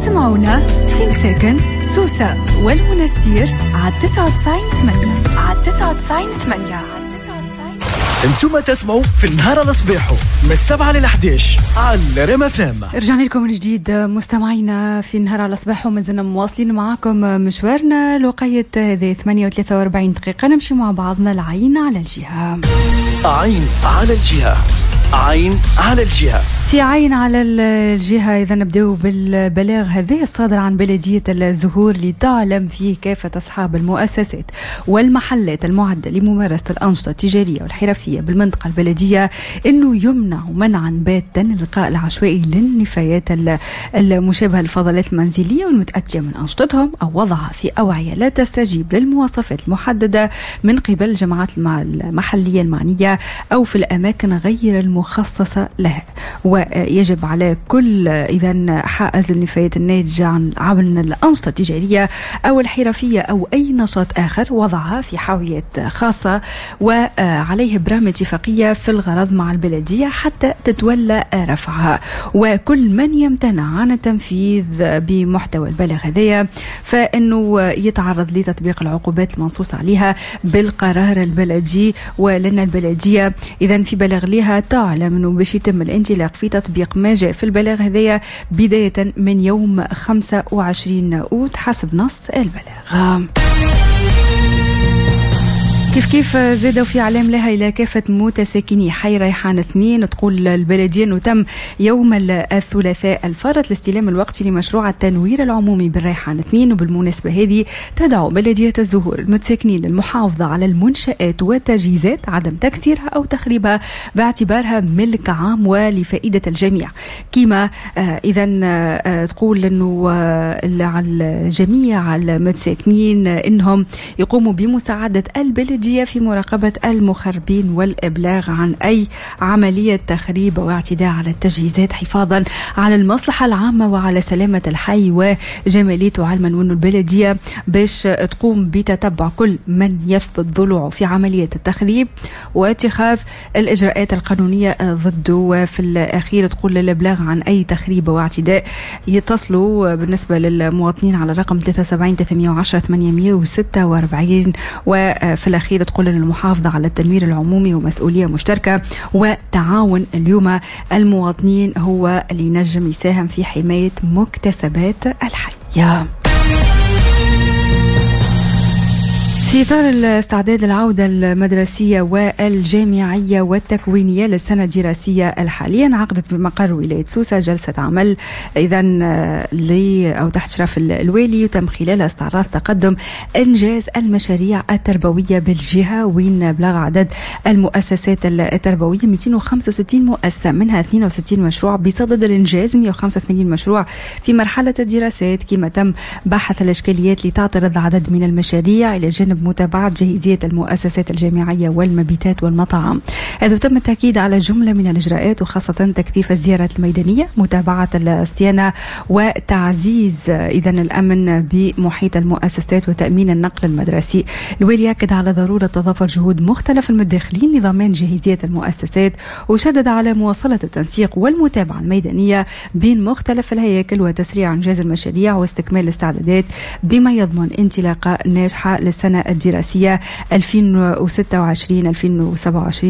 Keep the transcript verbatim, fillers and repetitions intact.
اسمعونا في مساكن سوسة والمنستير على تسعة وتسعين ثمانية على تسعة وتسعين ثمانية. انتم تسمعوا في النهار على صباحو من السبعة للحداش على ريم اف ام. رجعنا لكم من جديد مستمعينا في النهار على صباحو، مازلنا مواصلين معاكم مشوارنا لوقاية هذه ثمانية وثلاثة وأربعين دقيقة. نمشي مع بعضنا العين على الجهة. عين على الجهة عين على الجهة في عين على الجهة. إذا نبدأ بالبلاغ هذا الصادر عن بلدية الزهور لتعلم فيه كافة أصحاب المؤسسات والمحلات المعدة لممارسة الأنشطة التجارية والحرفية بالمنطقة البلدية أنه يمنع منعا باتا الإلقاء العشوائي للنفايات المشابهة للفضلات المنزلية والمتأتية من أنشطتهم أو وضعها في أوعية لا تستجيب للمواصفات المحددة من قبل الجماعات المحلية المعنية أو في الأماكن غير المخصصة لها. ويجب على كل إذا حائز للنفايات الناتجة عن عمل الأنشطة التجارية أو الحرفية أو أي نشاط آخر وضعها في حاويات خاصة وعليه برامج اتفاقية في الغرض مع البلدية حتى تتولى رفعها. وكل من يمتنع عن التنفيذ بمحتوى البلاغ هذايا فإنه يتعرض لتطبيق العقوبات المنصوص عليها بالقرار البلدي. ولأن البلدية إذا في بلاغ لها تعلم أنه باش يتم الانطلاق في تطبيق ما جاء في البلاغ هذايا بداية من يوم خمسة وعشرين أوت حسب نص البلاغ. كيف كيف زادوا في علام لها إلى كافة متساكني حي ريحان اثنين. تقول البلدية أنه تم يوم الثلاثاء الفارط الاستلام الوقتي لمشروع التنوير العمومي بالريحان اثنين. وبالمناسبة هذه تدعو بلدية الزهور المتساكنين للمحافظة على المنشآت والتجهيزات عدم تكسيرها أو تخريبها باعتبارها ملك عام ولفائدة الجميع. كما آه إذا آه تقول أنه آه على الجميع المتساكنين أنهم يقوموا بمساعدة البلدية في مراقبة المخربين والإبلاغ عن أي عملية تخريب واعتداء على التجهيزات حفاظا على المصلحة العامة وعلى سلامة الحي وجماليته. علما أن البلدية باش تقوم بتتبع كل من يثبت ضلوعه في عملية التخريب واتخاذ الإجراءات القانونية ضده. وفي الأخير تقول الإبلاغ عن أي تخريب واعتداء يتصلوا بالنسبة للمواطنين على رقم ثلاثة وسبعين ثلاثمية وعشرة ثمانمية وستة وأربعين. وفي الأخير تقول أن المحافظة على التنوير العمومي ومسؤولية مشتركة وتعاون اليوم المواطنين هو اللي نجم يساهم في حماية مكتسبات الحي. في إطار الاستعداد العودة المدرسية والجامعية والتكوينية للسنة الدراسية الحالية عقدت بمقر ولاية سوسة جلسة عمل إذا لي أو تحت شرف الوالي وتم خلالها استعراض تقدم إنجاز المشاريع التربوية بالجهة وين بلغ عدد المؤسسات التربوية مئتين وخمسة وستين مؤسسة منها اثنين وستين مشروع بصدد الإنجاز مئة وخمسة وثمانين مشروع في مرحلة الدراسات. كما تم بحث الإشكاليات لتعترض عدد من المشاريع إلى جانب متابعة جاهزية المؤسسات الجامعية والمبيتات والمطاعم. هذا تم التأكيد على جملة من الإجراءات وخاصة تكثيف الزيارات الميدانية متابعة الصيانة وتعزيز إذا الأمن بمحيط المؤسسات وتأمين النقل المدرسي. الوالي أكد على ضرورة تضافر جهود مختلف المتداخلين لضمان جاهزية المؤسسات وشدد على مواصلة التنسيق والمتابعة الميدانية بين مختلف الهياكل وتسريع إنجاز المشاريع واستكمال الاستعدادات بما يضمن انطلاقة ناجحة للسنة الدراسية ألفين وستة وعشرين ألفين وسبعة وعشرين